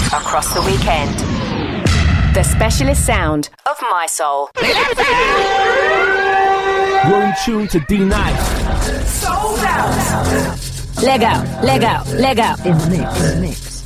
across the weekend. The specialist sound of My Soul. You're in tune to D Nice. Sold out. Leg out, leg out, leg out. In the mix.